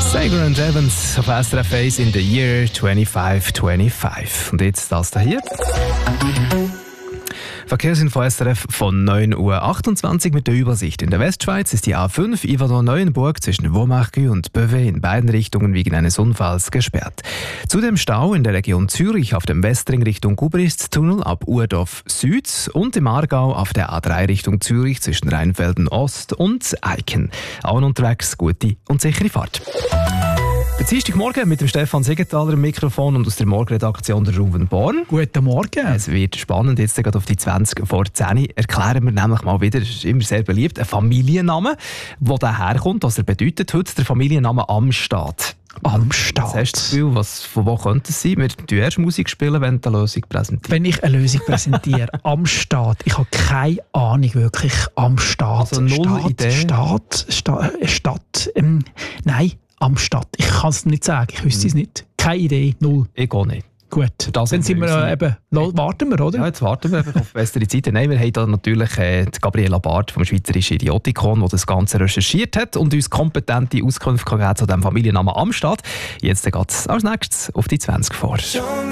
Sager and Evans auf SRF 1 in the year 2525. Und jetzt das hier. Verkehrsinfo SRF von 9.28 Uhr mit der Übersicht. In der Westschweiz ist die A5 Yverdon-Neuenburg zwischen Womachgy und Beuve in beiden Richtungen wegen eines Unfalls gesperrt. Zudem Stau in der Region Zürich auf dem Westring Richtung Gubrisztunnel ab Urdorf Süd und im Aargau auf der A3 Richtung Zürich zwischen Rheinfelden Ost und Eiken. Auch unterwegs gute und sichere Fahrt. Dienstagmorgen mit dem Stefan Siegenthaler im Mikrofon und aus der Morgenredaktion der Ruben Born. Guten Morgen. Es wird spannend, jetzt gerade auf die 20 vor 10 erklären wir nämlich mal wieder, das ist immer sehr beliebt, ein Familienname, wo der herkommt, was er bedeutet heute, der Familienname Amstadt. Amstadt. Was hast du das Gefühl, von wo könnte es sein? Wir spielen erst Musik spielen, wenn du eine Lösung präsentierst. Wenn ich eine Lösung präsentiere, Amstadt, ich habe keine Ahnung wirklich, Amstadt. Also null Idee? Stadt, nein. Amstadt. Ich kann es nicht sagen, ich wüsste es nicht. Keine Idee, null. Ich auch nicht. Gut, dann sind wir warten wir, oder? Ja, jetzt warten wir auf bessere Zeiten. Nein, wir haben da natürlich Gabriela Barth vom Schweizerischen Idiotikon, der das Ganze recherchiert hat und uns kompetente Auskünfte gegeben zu dem Familiennamen Amstadt. Jetzt geht es als nächstes auf die 20 vor.